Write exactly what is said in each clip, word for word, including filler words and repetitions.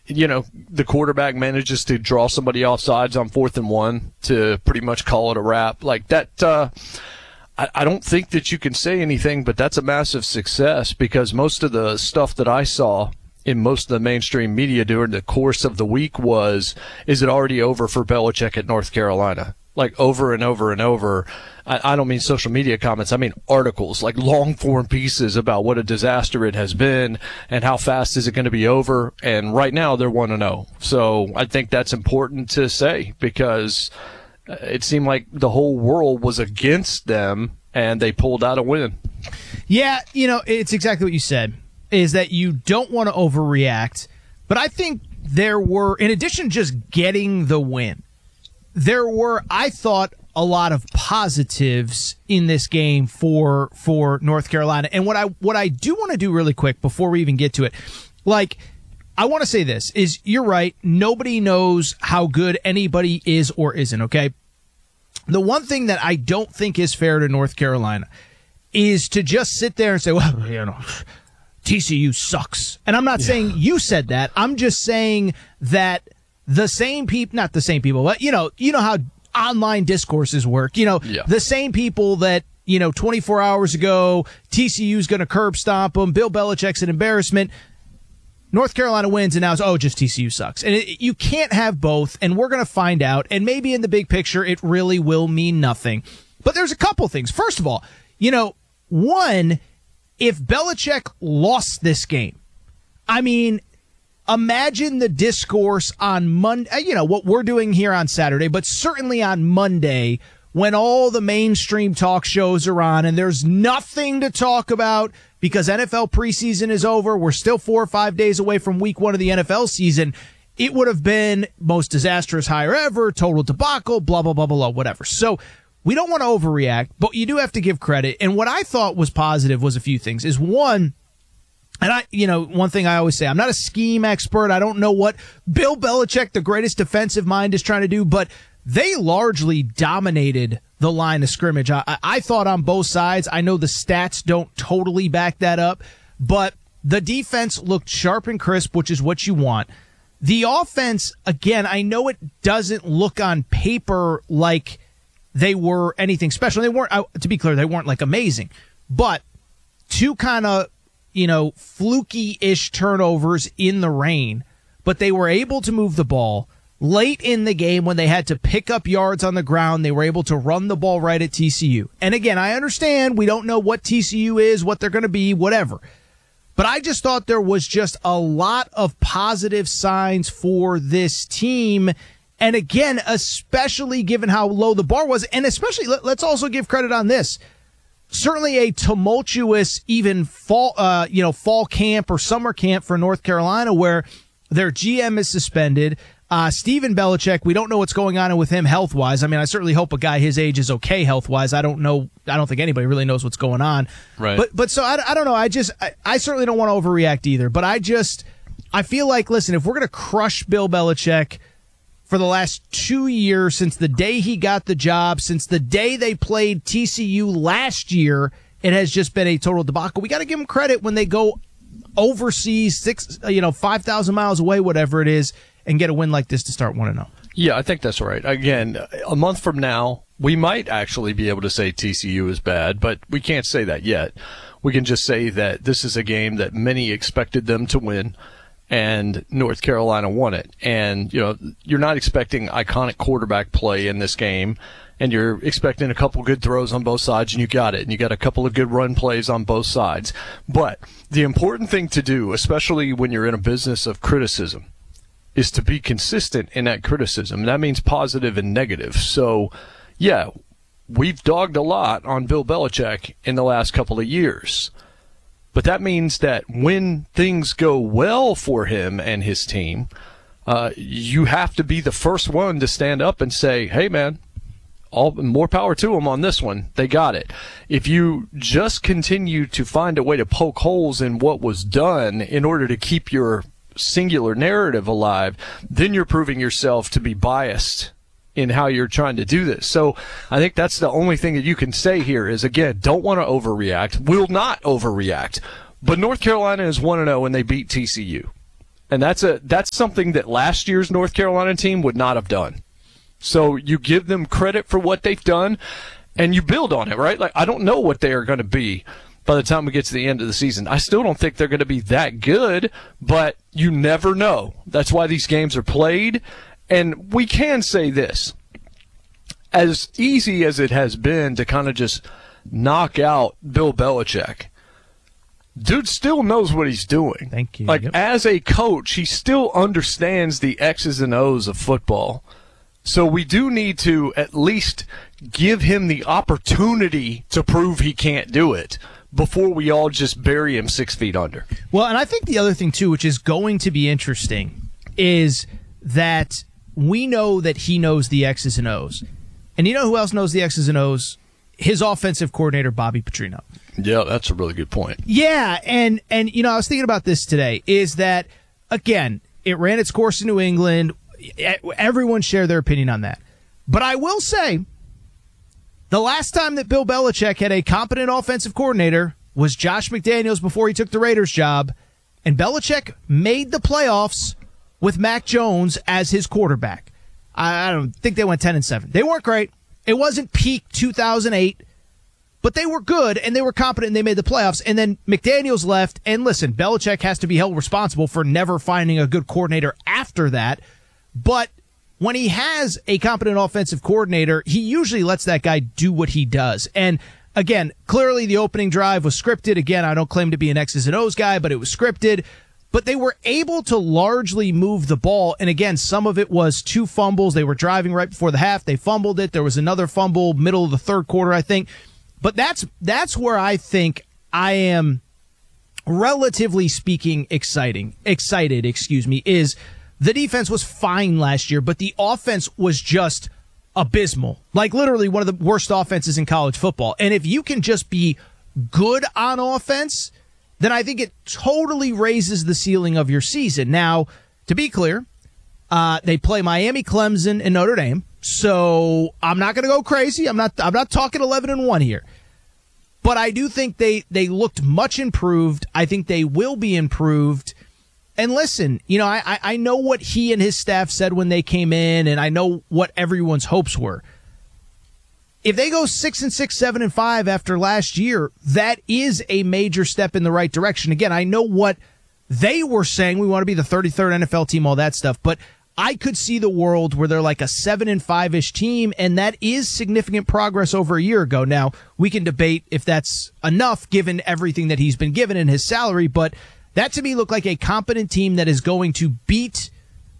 you know, the quarterback manages to draw somebody off sides on fourth and one to pretty much call it a wrap. Like that, uh, I, I don't think that you can say anything, but that's a massive success because most of the stuff that I saw in most of the mainstream media during the course of the week was, is it already over for Belichick at North Carolina? Like over and over and over. I, I don't mean social media comments. I mean articles, like long form pieces about what a disaster it has been and how fast is it going to be over. And right now they're one and oh. So I think that's important to say because it seemed like the whole world was against them and they pulled out a win. Yeah, you know, it's exactly what you said, is that you don't want to overreact. But I think there were, in addition to just getting the win, there were, I thought, a lot of positives in this game for for North Carolina. And what I what I do want to do really quick before we even get to it, like, I want to say this, is you're right, nobody knows how good anybody is or isn't, okay? The one thing that I don't think is fair to North Carolina is to just sit there and say, well, you know, T C U sucks. And I'm not yeah. saying you said that. I'm just saying that the same people, not the same people, but, you know, you know how online discourses work. You know, yeah. the same people that, you know, twenty-four hours ago, T C U's going to curb stomp them, Bill Belichick's an embarrassment. North Carolina wins, and now it's, oh, just T C U sucks. And it, you can't have both, and we're going to find out. And maybe in the big picture, it really will mean nothing. But there's a couple things. First of all, you know, one, if Belichick lost this game, I mean, imagine the discourse on Monday, you know, what we're doing here on Saturday, but certainly on Monday when all the mainstream talk shows are on and there's nothing to talk about because N F L preseason is over. We're still four or five days away from week one of the N F L season. It would have been most disastrous hire ever, total debacle, blah, blah, blah, blah, whatever. So we don't want to overreact, but you do have to give credit. And what I thought was positive was a few things. Is one, and I, you know, one thing I always say, I'm not a scheme expert. I don't know what Bill Belichick, the greatest defensive mind, is trying to do, but they largely dominated the line of scrimmage. I, I thought on both sides. I know the stats don't totally back that up, but the defense looked sharp and crisp, which is what you want. The offense, again, I know it doesn't look on paper like they were anything special. They weren't, to be clear, they weren't like amazing, but two kind of, you know, fluky-ish turnovers in the rain, but they were able to move the ball. Late in the game when they had to pick up yards on the ground, they were able to run the ball right at T C U. And again, I understand we don't know what T C U is, what they're going to be, whatever. But I just thought there was just a lot of positive signs for this team. And again, especially given how low the bar was, and especially, let, let's also give credit on this. Certainly a tumultuous, even fall, uh, you know, fall camp or summer camp for North Carolina, where their G M is suspended. Uh, Stephen Belichick, we don't know what's going on with him health-wise. I mean, I certainly hope a guy his age is okay health-wise. I don't know. I don't think anybody really knows what's going on. Right. But but so I, I don't know. I just I, I certainly don't want to overreact either. But I just I feel like, listen, if we're going to crush Bill Belichick for the last two years, since the day he got the job, since the day they played T C U last year, it has just been a total debacle. We got to give them credit when they go overseas, six, you know, five thousand miles away, whatever it is, and get a win like this to start one and oh. Yeah, I think that's right. Again, a month from now, we might actually be able to say T C U is bad, but we can't say that yet. We can just say that this is a game that many expected them to win, and North Carolina won it. And, you know, you're not expecting iconic quarterback play in this game, and you're expecting a couple good throws on both sides, and you got it. And you got a couple of good run plays on both sides. But the important thing to do, especially when you're in a business of criticism, is to be consistent in that criticism. That means positive and negative. So, yeah, we've dogged a lot on Bill Belichick in the last couple of years. But that means that when things go well for him and his team, uh, you have to be the first one to stand up and say, hey, man, all more power to them on this one. They got it. If you just continue to find a way to poke holes in what was done in order to keep your singular narrative alive, then you're proving yourself to be biased in how you're trying to do this. So I think that's the only thing that you can say here is, again, don't want to overreact. Will not overreact. But North Carolina is one and oh and they beat T C U. And that's a that's something that last year's North Carolina team would not have done. So you give them credit for what they've done, and you build on it, right? Like, I don't know what they are going to be by the time we get to the end of the season. I still don't think they're going to be that good, but you never know. That's why these games are played. And we can say this. As easy as it has been to kind of just knock out Bill Belichick, dude still knows what he's doing. Thank you. Like, yep. As a coach, he still understands the X's and O's of football. So we do need to at least give him the opportunity to prove he can't do it before we all just bury him six feet under. Well, and I think the other thing, too, which is going to be interesting, is that we know that he knows the X's and O's. And you know who else knows the X's and O's? His offensive coordinator, Bobby Petrino. Yeah, that's a really good point. Yeah, and, and you know, I was thinking about this today, is that, again, it ran its course in New England. Everyone shared their opinion on that. But I will say, the last time that Bill Belichick had a competent offensive coordinator was Josh McDaniels before he took the Raiders job, and Belichick made the playoffs with Mac Jones as his quarterback. I, I don't think they went ten and seven. They weren't great. It wasn't peak two thousand eight, but they were good, and they were competent, and they made the playoffs. And then McDaniels left, and listen, Belichick has to be held responsible for never finding a good coordinator after that. But when he has a competent offensive coordinator, he usually lets that guy do what he does. And again, clearly the opening drive was scripted. Again, I don't claim to be an X's and O's guy, but it was scripted. But they were able to largely move the ball. And again, some of it was two fumbles. They were driving right before the half. They fumbled it. There was another fumble middle of the third quarter, I think. But that's that's where I think I am, relatively speaking, exciting, excited, excuse me, is the defense was fine last year, but the offense was just abysmal. Like literally one of the worst offenses in college football. And if you can just be good on offense, then I think it totally raises the ceiling of your season. Now, to be clear, uh, they play Miami, Clemson, and Notre Dame. So I'm not going to go crazy. I'm not. I'm not talking eleven and one here. But I do think they they looked much improved. I think they will be improved. And listen, you know, I, I know what he and his staff said when they came in, and I know what everyone's hopes were. If they go six and six, seven and five after last year, that is a major step in the right direction. Again, I know what they were saying. We want to be the thirty-third N F L team, all that stuff. But I could see the world where they're like a seven and five ish team, and that is significant progress over a year ago. Now, we can debate if that's enough given everything that he's been given in his salary, but that to me looked like a competent team that is going to beat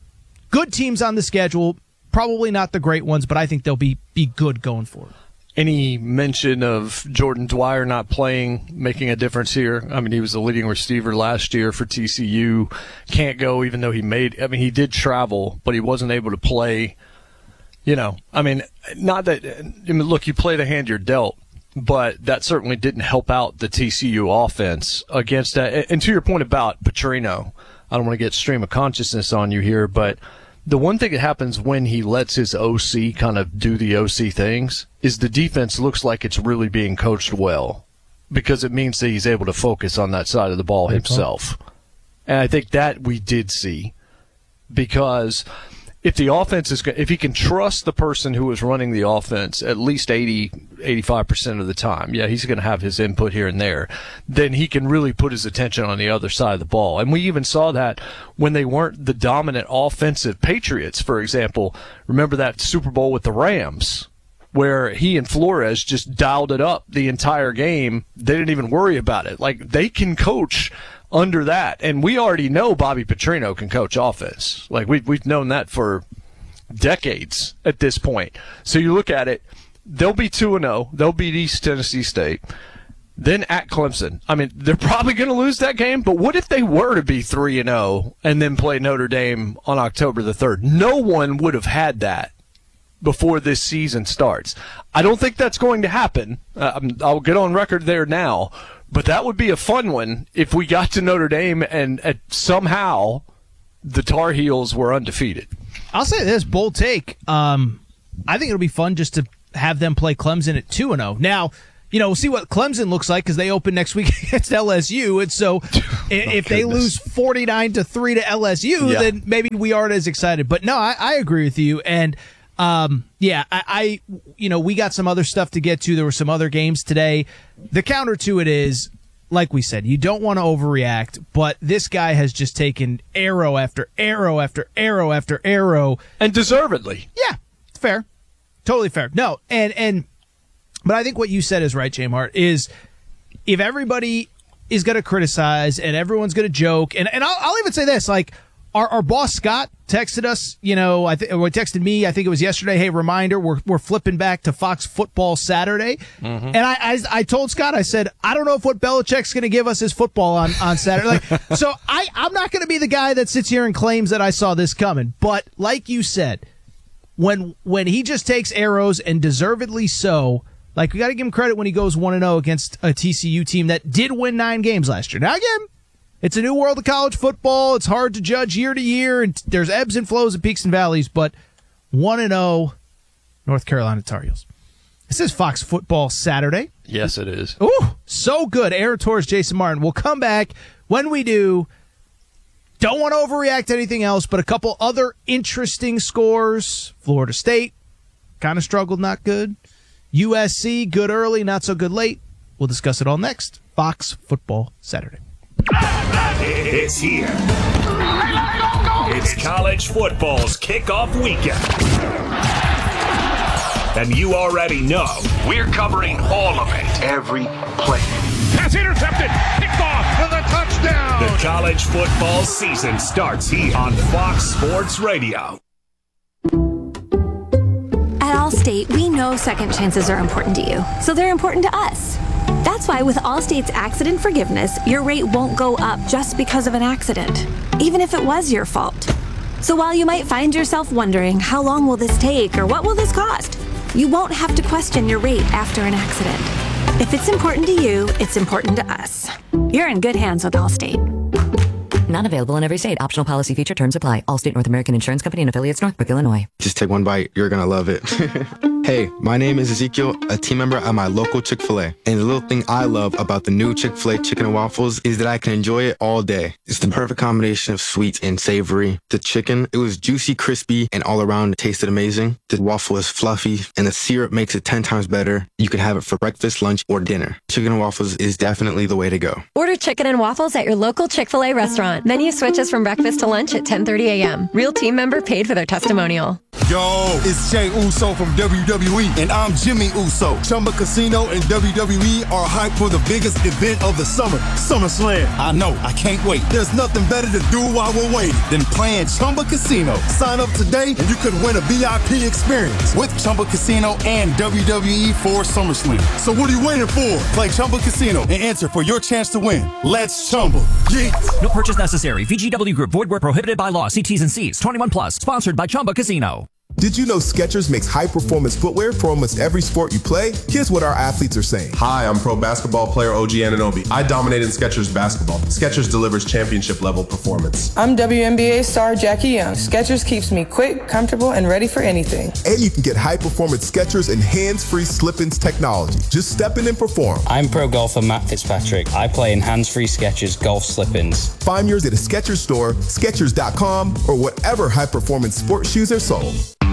good teams on the schedule. Probably not the great ones, but I think they'll be, be good going forward. Any mention of Jordan Dwyer not playing, making a difference here? I mean, he was the leading receiver last year for T C U. Can't go even though he made – I mean, he did travel, but he wasn't able to play. You know, I mean, not that – I mean, look, you play the hand you're dealt. But that certainly didn't help out the T C U offense against that. And to your point about Petrino, I don't want to get stream of consciousness on you here, but the one thing that happens when he lets his O C kind of do the O C things is the defense looks like it's really being coached well because it means that he's able to focus on that side of the ball himself. And I think that we did see because if the offense is, if he can trust the person who is running the offense at least eighty, eighty-five percent of the time, yeah, he's going to have his input here and there, then he can really put his attention on the other side of the ball. And we even saw that when they weren't the dominant offensive Patriots, for example. Remember that Super Bowl with the Rams where he and Flores just dialed it up the entire game. They didn't even worry about it. Like, they can coach under that. And we already know Bobby Petrino can coach offense. Like, we've, we've known that for decades at this point. So you look at it, they'll be two and oh. They'll beat East Tennessee State. Then at Clemson. I mean, they're probably going to lose that game, but what if they were to be three and oh and then play Notre Dame on October the third? No one would have had that before this season starts. I don't think that's going to happen. Uh, I'll get on record there now. But that would be a fun one if we got to Notre Dame and uh, somehow the Tar Heels were undefeated. I'll say this, bold take. Um, I think it'll be fun just to have them play Clemson at two and oh. Now, you know, we'll see what Clemson looks like because they open next week against L S U. And so if they lose forty-nine to three to L S U, yeah. then maybe we aren't as excited. But no, I, I agree with you. And um, yeah, I, I, you know, we got some other stuff to get to. There were some other games today. The counter to it is, like we said, you don't want to overreact, but this guy has just taken arrow after arrow after arrow after arrow. And deservedly. Yeah, it's fair. Totally fair. No, and, and, but I think what you said is right, J-Mart, is if everybody is going to criticize and everyone's going to joke, and, and I'll, I'll even say this, like, our, our boss Scott texted us, you know, I think, or texted me, I think it was yesterday, hey, reminder, we're we're flipping back to Fox Football Saturday. Mm-hmm. And I, I I told Scott, I said, I don't know if what Belichick's going to give us is football on, on Saturday. Like, so I, I'm not going to be the guy that sits here and claims that I saw this coming. But like you said, when when he just takes arrows, and deservedly so, like, we got to give him credit when he goes one and oh against a T C U team that did win nine games last year. Now, again, it's a new world of college football. It's hard to judge year to year, and there's ebbs and flows and peaks and valleys, but one and oh North Carolina Tar Heels. This is Fox Football Saturday. Yes, it is. Ooh, so good. Aaron Torres, Jason Martin. We'll come back. When we do, don't want to overreact to anything else, but a couple other interesting scores. Florida State, kind of struggled, not good. U S C, good early, not so good late. We'll discuss it all next. Fox Football Saturday. It's here. It's college football's kickoff weekend. And you already know we're covering all of it. Every play. Pass intercepted. Picked off for the touchdown. The college football season starts here on Fox Sports Radio. At Allstate, we know second chances are important to you, so they're important to us. That's why with Allstate's accident forgiveness, your rate won't go up just because of an accident, even if it was your fault. So while you might find yourself wondering, how long will this take or what will this cost? You won't have to question your rate after an accident. If it's important to you, it's important to us. You're in good hands with Allstate. Not available in every state. Optional policy feature terms apply. Allstate North American Insurance Company and affiliates, Northbrook, Illinois. Just take one bite. You're going to love it. Hey, my name is Ezekiel, a team member at my local Chick-fil-A. And the little thing I love about the new Chick-fil-A chicken and waffles is that I can enjoy it all day. It's the perfect combination of sweet and savory. The chicken, it was juicy, crispy, and all around it tasted amazing. The waffle is fluffy, and the syrup makes it ten times better. You can have it for breakfast, lunch, or dinner. Chicken and waffles is definitely the way to go. Order chicken and waffles at your local Chick-fil-A restaurant. Menu switches from breakfast to lunch at ten thirty a.m. Real team member paid for their testimonial. Yo, it's Jey Uso from W W E, and I'm Jimmy Uso. Chumba Casino and W W E are hyped for the biggest event of the summer, SummerSlam. I know, I can't wait. There's nothing better to do while we're waiting than playing Chumba Casino. Sign up today and you could win a V I P experience with Chumba Casino and W W E for SummerSlam. So what are you waiting for? Play Chumba Casino and enter for your chance to win. Let's Chumba. Yeah. No purchase necessary. V G W Group. Void where prohibited by law. See T's and C's. twenty-one plus. Sponsored by Chumba Casino. Did you know Skechers makes high-performance footwear for almost every sport you play? Here's what our athletes are saying. Hi, I'm pro basketball player O G Anunoby. I dominate in Skechers basketball. Skechers delivers championship-level performance. I'm W N B A star Jackie Young. Skechers keeps me quick, comfortable, and ready for anything. And you can get high-performance Skechers and hands-free slip-ins technology. Just step in and perform. I'm pro golfer Matt Fitzpatrick. I play in hands-free Skechers golf slip-ins. Find yours at a Skechers store, Skechers dot com, or whatever high-performance sports shoes are sold.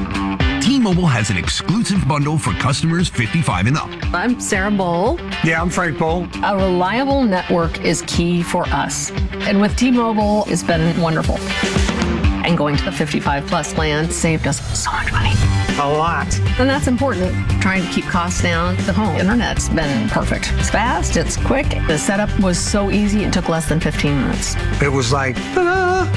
T-Mobile has an exclusive bundle for customers fifty-five and up. I'm Sarah Bowl. Yeah, I'm Frank Bowl. A reliable network is key for us. And with T-Mobile, it's been wonderful. And going to the fifty-five plus plan saved us so much money. A lot. And that's important. Trying to keep costs down. The home internet's been perfect. It's fast, it's quick. The setup was so easy, it took less than fifteen minutes. It was like, ta-da!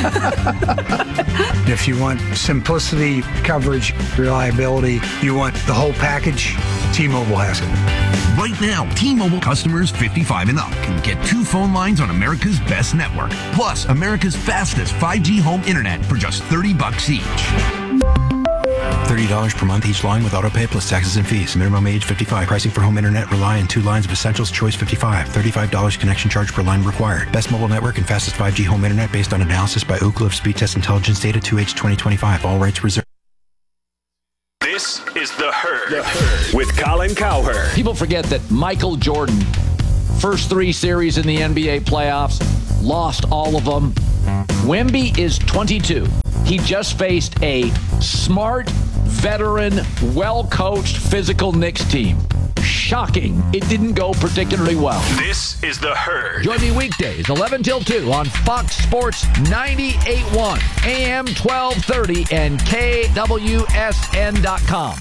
If you want simplicity, coverage, reliability, you want the whole package, T-Mobile has it. Right now, T-Mobile customers fifty-five and up can get two phone lines on America's best network, plus America's fastest five G home internet for just thirty bucks each. thirty dollars per month each line with autopay plus taxes and fees. Minimum age fifty-five. Pricing for home internet rely on two lines of Essentials Choice fifty-five. thirty-five dollars connection charge per line required. Best mobile network and fastest five G home internet based on analysis by Ookla of Speed Test Intelligence Data two H twenty twenty-five. All rights reserved. This is The Herd, the Herd. With Colin Cowherd. People forget that Michael Jordan, first three series in the N B A playoffs, lost all of them. Wemby is twenty-two. He just faced a smart, veteran, well-coached, physical Knicks team. Shocking. It didn't go particularly well. This is The Herd. Join me weekdays, eleven till two on Fox Sports ninety-eight point one, A M twelve thirty, and K W S N dot com.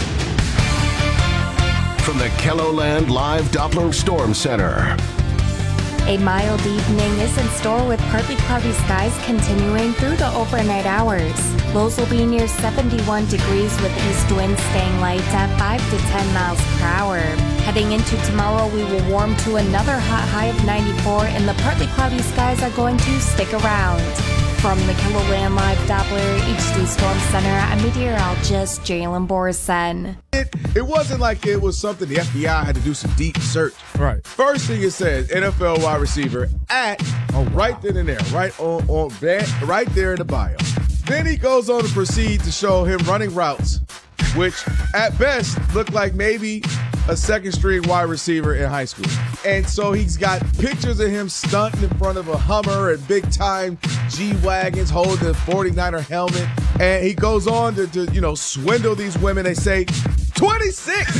From the Kelloland Live Doppler Storm Center. A mild evening is in store with partly cloudy skies continuing through the overnight hours. Lows will be near seventy-one degrees with east winds staying light at five to ten miles per hour. Heading into tomorrow, we will warm to another hot high of ninety-four, and the partly cloudy skies are going to stick around. From the Kelloland Live Doppler H D Storm Center, I'm meteorologist Jalen Borson. It, it wasn't like it was something the F B I had to do some deep search. Right. First thing it says, N F L wide receiver at oh, right then and there, right on, on right there in the bio. Then he goes on to proceed to show him running routes, which at best look like maybe a second string wide receiver in high school. And so he's got pictures of him stunting in front of a Hummer and big time G-Wagons holding a forty-niner helmet. And he goes on to, to you know, swindle these women. They say twenty-six.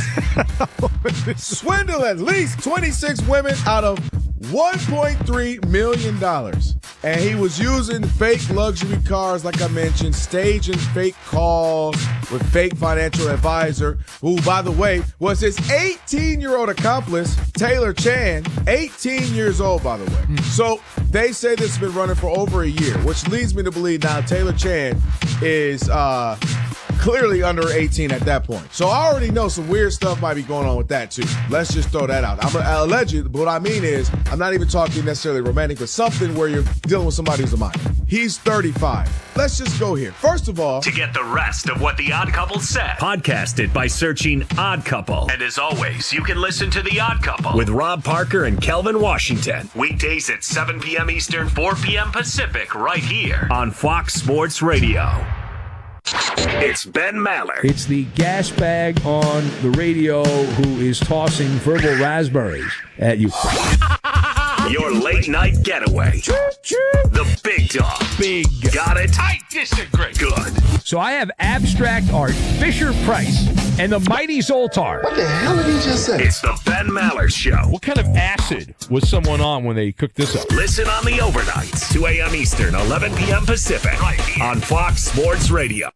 Swindle at least twenty-six women out of one point three million dollars. And he was using fake luxury cars, like I mentioned, staging fake calls with fake financial advisor, who, by the way, was his eighteen-year-old accomplice, Taylor Chan, eighteen years old, by the way. Mm. So they say this has been running for over a year, which leads me to believe now Taylor Chan is uh, clearly under eighteen at that point. So I already know some weird stuff might be going on with that, too. Let's just throw that out. I'm a, alleged, but what I mean is, I'm not even talking necessarily romantic, but something where you're dealing with somebody who's a minor. He's thirty-five. Let's just go here. First of all, to get the rest of what The Odd Couple said, podcast it by searching Odd Couple. And as always, you can listen to The Odd Couple with Rob Parker and Kelvin Washington. Weekdays at seven p.m. Eastern, four p.m. Pacific, right here on Fox Sports Radio. It's Ben Maller. It's the gas bag on the radio who is tossing verbal raspberries at you. Your late night getaway. The big dog. Big. Got it? I disagree. Good. So I have abstract art, Fisher Price, and the Mighty Zoltar. What the hell did he just say? It's the Ben Maller Show. What kind of acid was someone on when they cooked this up? Listen on the overnights, two a.m. Eastern, eleven p.m. Pacific, right here on Fox Sports Radio.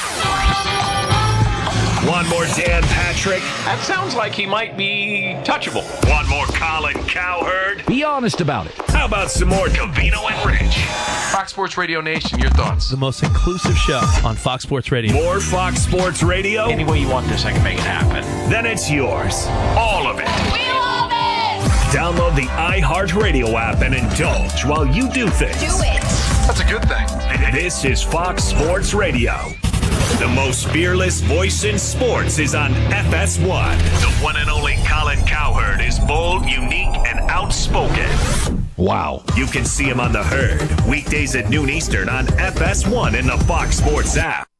One more Dan Patrick. That sounds like he might be touchable. One more Colin Cowherd. Be honest about it. How about some more Covino and Rich? Fox Sports Radio Nation, your thoughts? The most inclusive show on Fox Sports Radio. More Fox Sports Radio? Any way you want this, I can make it happen. Then it's yours. All of it. We love it! Download the iHeartRadio app and indulge while you do things. Do it! That's a good thing. This is Fox Sports Radio. The most fearless voice in sports is on F S one. The one and only Colin Cowherd is bold, unique, and outspoken. Wow. You can see him on The Herd, weekdays at noon Eastern on F S one in the Fox Sports app.